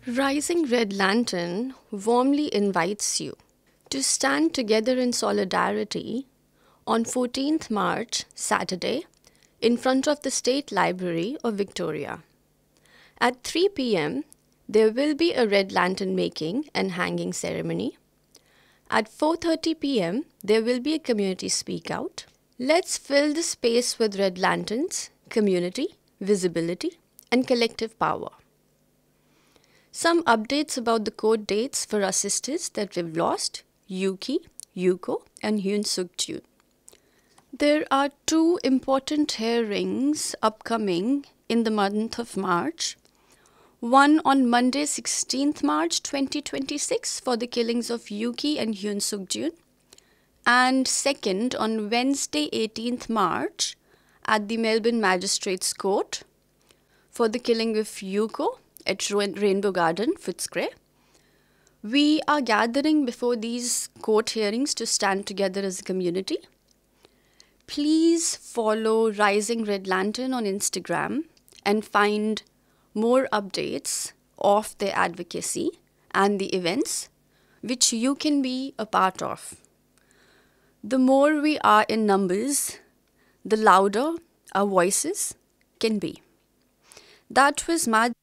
Rising Red Lantern warmly invites you to stand together in solidarity on 14th March, Saturday, in front of the State Library of Victoria. At 3 p.m., there will be a red lantern making and hanging ceremony. At 4:30 p.m., there will be a community speak out. Let's fill the space with red lanterns, community, visibility, and collective power. Some updates about the court dates for our sisters that we've lost, Yuki, Yuko, and Hyun Suk Jun. There are two important hearings upcoming in the month of March. One on Monday, 16th March 2026 for the killings of Yuki and Hyun Suk Jun, and second on Wednesday, 18th March at the Melbourne Magistrates Court for the killing of Yuko at Rainbow Garden, Footscray. We are gathering before these court hearings to stand together as a community. Please follow Rising Red Lantern on Instagram and find more updates of their advocacy and the events which you can be a part of. The more we are in numbers, the louder our voices can be. That was my